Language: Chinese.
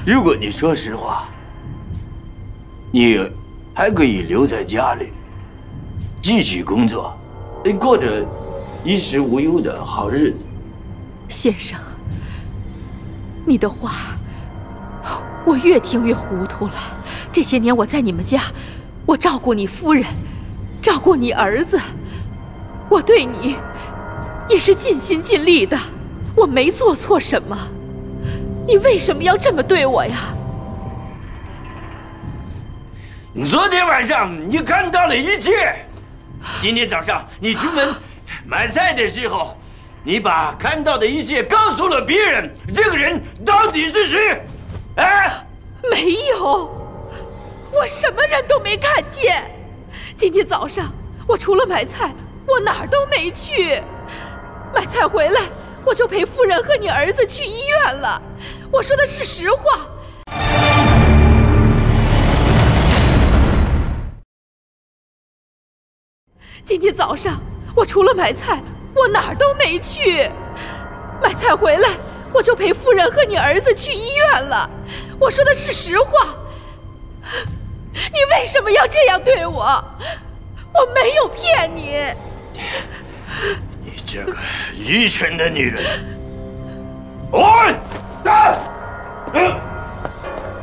如果你说实话，你还可以留在家里，继续工作，过着衣食无忧的好日子。 先生，你的话我越听越糊涂了。这些年我在你们家，我照顾你夫人，照顾你儿子，我对你也是尽心尽力的，我没做错什么。你为什么要这么对我呀？ 昨天晚上你看到了一切，今天早上你出门买菜的时候，你把看到的一切告诉了别人，这个人到底是谁？哎， 没有，我什么人都没看见。今天早上我除了买菜，我哪儿都没去。买菜回来，我就陪夫人和你儿子去医院了。我说的是实话。今天早上我除了买菜，我哪儿都没去。买菜回来，我就陪夫人和你儿子去医院了。我说的是实话。你为什么要这样对我？我没有骗你。 你这个愚蠢的女人！我，